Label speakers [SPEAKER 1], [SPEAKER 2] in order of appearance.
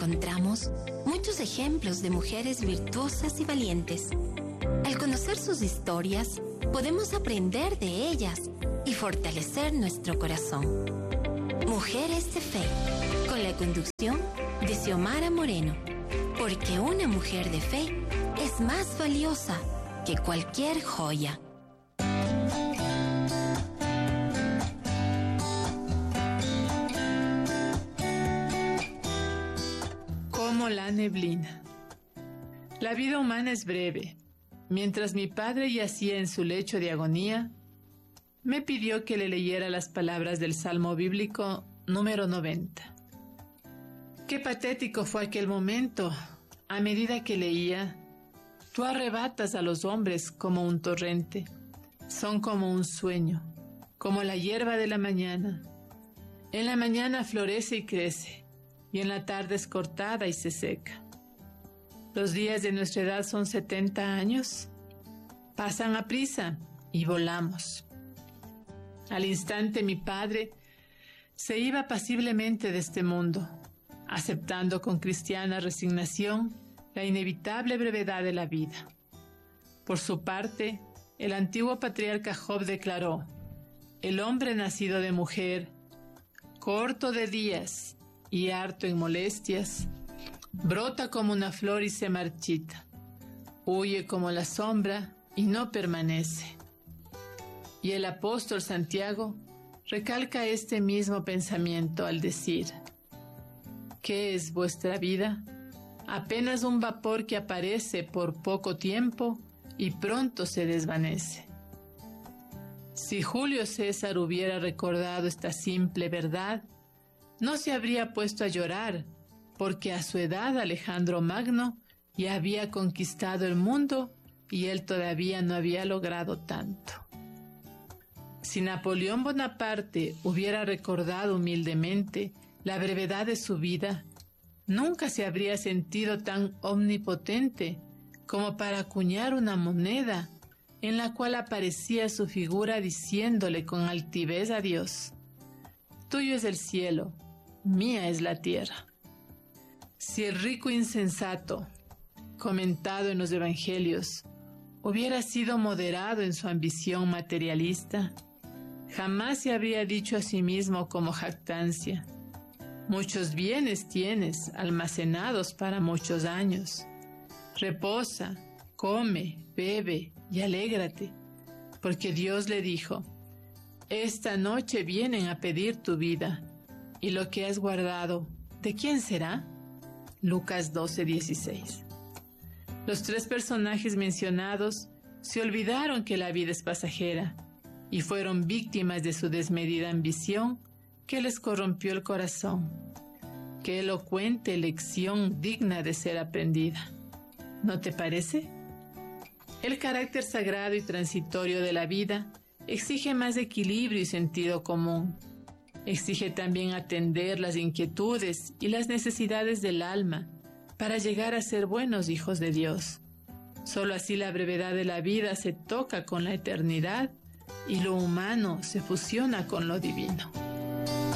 [SPEAKER 1] encontramos muchos ejemplos de mujeres virtuosas y valientes. Al conocer sus historias, podemos aprender de ellas y fortalecer nuestro corazón. Mujeres de Fe, con la conducción de Xiomara Moreno, porque una mujer de fe es más valiosa que cualquier joya.
[SPEAKER 2] Como la neblina. La vida humana es breve. Mientras mi padre yacía en su lecho de agonía, me pidió que le leyera las palabras del Salmo bíblico número 90. Qué patético fue aquel momento. A medida que leía, tú arrebatas a los hombres como un torrente. Son como un sueño, como la hierba de la mañana. En la mañana florece y crece, y en la tarde es cortada y se seca. Los días de nuestra edad son 70 años. Pasan a prisa y volamos. Al instante mi padre se iba apaciblemente de este mundo, aceptando con cristiana resignación la inevitable brevedad de la vida. Por su parte, el antiguo patriarca Job declaró: el hombre nacido de mujer, corto de días y harto en molestias, brota como una flor y se marchita, huye como la sombra y no permanece. Y el apóstol Santiago recalca este mismo pensamiento al decir: ¿qué es vuestra vida? Apenas un vapor que aparece por poco tiempo y pronto se desvanece. Si Julio César hubiera recordado esta simple verdad, no se habría puesto a llorar, porque a su edad Alejandro Magno ya había conquistado el mundo y él todavía no había logrado tanto. Si Napoleón Bonaparte hubiera recordado humildemente la brevedad de su vida, nunca se habría sentido tan omnipotente como para acuñar una moneda en la cual aparecía su figura diciéndole con altivez a Dios: tuyo es el cielo, mía es la tierra. Si el rico insensato, comentado en los evangelios, hubiera sido moderado en su ambición materialista, jamás se habría dicho a sí mismo como jactancia: muchos bienes tienes almacenados para muchos años. Reposa, come, bebe y alégrate, porque Dios le dijo: esta noche vienen a pedir tu vida, y lo que has guardado, ¿de quién será? Lucas 12:16. Los tres personajes mencionados se olvidaron que la vida es pasajera y fueron víctimas de su desmedida ambición que les corrompió el corazón. Qué elocuente lección digna de ser aprendida, ¿no te parece? El carácter sagrado y transitorio de la vida exige más equilibrio y sentido común. Exige también atender las inquietudes y las necesidades del alma para llegar a ser buenos hijos de Dios. Solo así la brevedad de la vida se toca con la eternidad y lo humano se fusiona con lo divino.